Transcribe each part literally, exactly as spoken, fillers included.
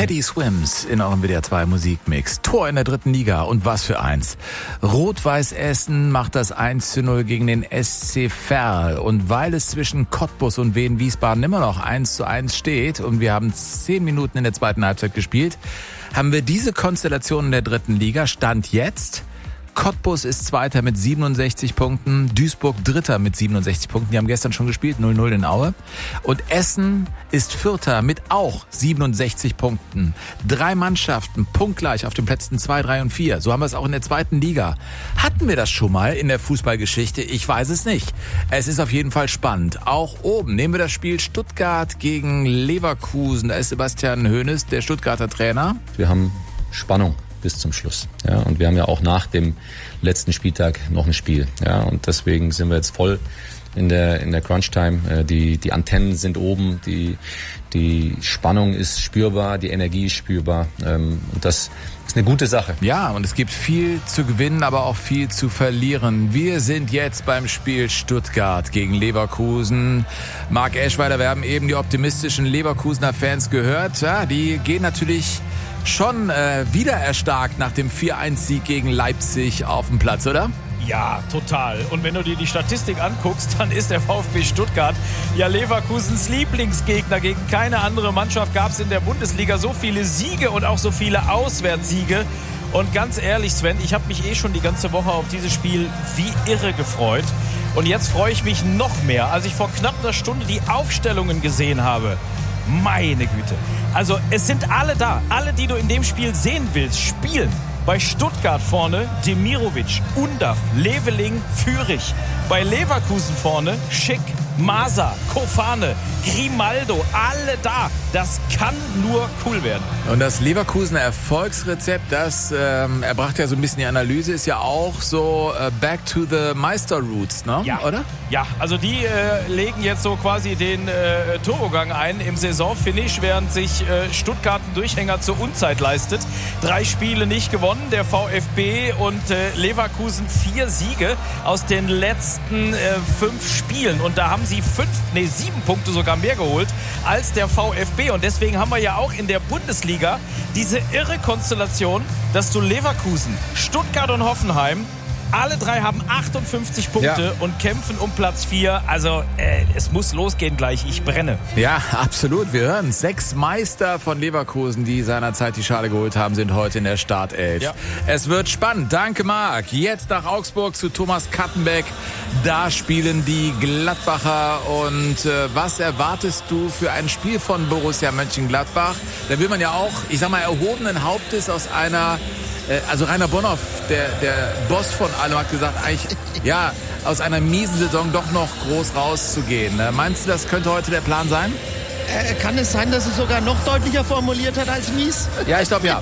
Teddy Swims in eurem W D R zwei Musikmix. Tor in der dritten Liga und was für eins. Rot-Weiß Essen macht das eins zu null gegen den S C Verl. Und weil es zwischen Cottbus und Wien Wiesbaden immer noch eins zu eins steht und wir haben zehn Minuten in der zweiten Halbzeit gespielt, haben wir diese Konstellation in der dritten Liga. Stand jetzt: Cottbus ist Zweiter mit siebenundsechzig Punkten, Duisburg Dritter mit siebenundsechzig Punkten, die haben gestern schon gespielt, null null in Aue. Und Essen ist Vierter mit auch siebenundsechzig Punkten. Drei Mannschaften punktgleich auf den Plätzen zwei, drei und vier. So haben wir es auch in der zweiten Liga. Hatten wir das schon mal in der Fußballgeschichte? Ich weiß es nicht. Es ist auf jeden Fall spannend. Auch oben nehmen wir das Spiel Stuttgart gegen Leverkusen. Da ist Sebastian Hoeneß, der Stuttgarter Trainer. Wir haben Spannung bis zum Schluss. Ja, und wir haben ja auch nach dem letzten Spieltag noch ein Spiel. Ja, und deswegen sind wir jetzt voll in der in der Crunch-Time. Die die Antennen sind oben, die die Spannung ist spürbar, die Energie ist spürbar. Und das ist eine gute Sache. Ja, und es gibt viel zu gewinnen, aber auch viel zu verlieren. Wir sind jetzt beim Spiel Stuttgart gegen Leverkusen. Marc Eschweiler, wir haben eben die optimistischen Leverkusener Fans gehört. Ja, die gehen natürlich schon äh, wieder erstarkt nach dem vier eins Sieg gegen Leipzig auf dem Platz, oder? Ja, total. Und wenn du dir die Statistik anguckst, dann ist der VfB Stuttgart ja Leverkusens Lieblingsgegner. Gegen keine andere Mannschaft gab es in der Bundesliga so viele Siege und auch so viele Auswärtssiege. Und ganz ehrlich, Sven, ich habe mich eh schon die ganze Woche auf dieses Spiel wie irre gefreut. Und jetzt freue ich mich noch mehr, als ich vor knapp einer Stunde die Aufstellungen gesehen habe. Meine Güte. Also es sind alle da. Alle, die du in dem Spiel sehen willst, spielen. Bei Stuttgart vorne Demirovic, Undav, Leveling, Führich. Bei Leverkusen vorne Schick, Masa, Kofane, Grimaldo, alle da. Das kann nur cool werden. Und das Leverkusener Erfolgsrezept, das ähm, er brachte ja so ein bisschen die Analyse, ist ja auch so äh, back to the Meister Roots, ne? Ja. Oder? Ja, also die äh, legen jetzt so quasi den äh, Turbogang ein im Saisonfinish, während sich äh, Stuttgart einen Durchhänger zur Unzeit leistet. Drei Spiele nicht gewonnen, der VfB und äh, Leverkusen vier Siege aus den letzten äh, fünf Spielen. Und da haben sie fünf, nee, sieben Punkte sogar mehr geholt als der VfB. Und deswegen haben wir ja auch in der Bundesliga diese irre Konstellation, dass du Leverkusen, Stuttgart und Hoffenheim, alle drei haben achtundfünfzig Punkte ja. und kämpfen um Platz vier. Also äh, es muss losgehen gleich. Ich brenne. Ja, absolut. Wir hören sechs Meister von Leverkusen, die seinerzeit die Schale geholt haben, sind heute in der Startelf. Ja. Es wird spannend. Danke, Marc. Jetzt nach Augsburg zu Thomas Kattenbeck. Da spielen die Gladbacher. Und äh, was erwartest du für ein Spiel von Borussia Mönchengladbach? Da will man ja auch, ich sag mal, erhobenen Hauptes aus einer... Also Rainer Bonhoff, der, der Boss von allem, hat gesagt, eigentlich, ja, aus einer miesen Saison doch noch groß rauszugehen. Meinst du, das könnte heute der Plan sein? Äh, kann es sein, dass es sogar noch deutlicher formuliert hat als mies? Ja, ich glaube ja.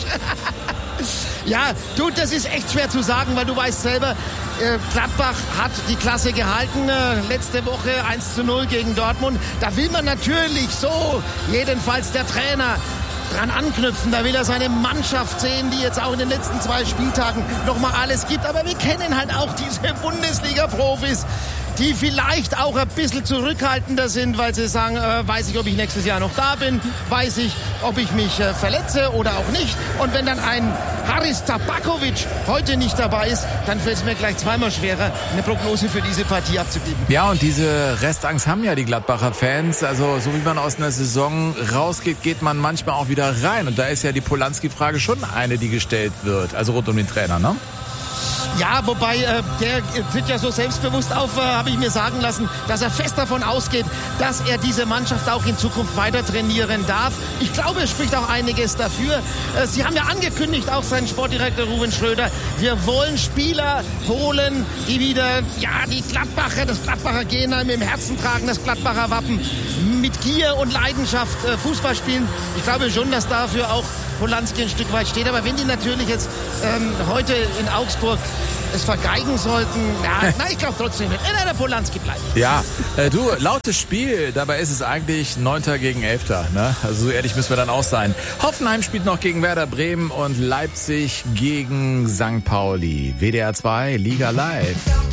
Ja, du, das ist echt schwer zu sagen, weil du weißt selber, äh, Gladbach hat die Klasse gehalten. Äh, letzte Woche eins zu null gegen Dortmund. Da will man natürlich so, jedenfalls der Trainer, dran anknüpfen. Da will er seine Mannschaft sehen, die jetzt auch in den letzten zwei Spieltagen nochmal alles gibt. Aber wir kennen halt auch diese Bundesliga-Profis, die vielleicht auch ein bisschen zurückhaltender sind, weil sie sagen, äh, weiß ich, ob ich nächstes Jahr noch da bin, weiß ich, ob ich mich äh, verletze oder auch nicht. Und wenn dann ein Haris Tabakovic heute nicht dabei ist, dann fällt es mir gleich zweimal schwerer, eine Prognose für diese Partie abzugeben. Ja, und diese Restangst haben ja die Gladbacher Fans. Also so wie man aus einer Saison rausgeht, geht man manchmal auch wieder rein. Und da ist ja die Polanski-Frage schon eine, die gestellt wird. Also rund um den Trainer, ne? Ja, wobei äh, der tritt ja so selbstbewusst auf, äh, habe ich mir sagen lassen, dass er fest davon ausgeht, dass er diese Mannschaft auch in Zukunft weiter trainieren darf. Ich glaube, es spricht auch einiges dafür. Äh, Sie haben ja angekündigt, auch sein Sportdirektor Ruven Schröder, wir wollen Spieler holen, die wieder, ja, die Gladbacher, das Gladbacher Gen im Herzen tragen, das Gladbacher Wappen, mit Gier und Leidenschaft äh, Fußball spielen. Ich glaube schon, dass dafür auch Polanski ein Stück weit steht. Aber wenn die natürlich jetzt ähm, heute in Augsburg es vergeigen sollten, ja, na, ich glaube trotzdem nicht. Äh, der Polanski bleibt. Ja, äh, du, lautes Spiel, dabei ist es eigentlich Neunter gegen Elfter. Ne? Also so ehrlich müssen wir dann auch sein. Hoffenheim spielt noch gegen Werder Bremen und Leipzig gegen Sankt Pauli. W D R zwei, Liga Live.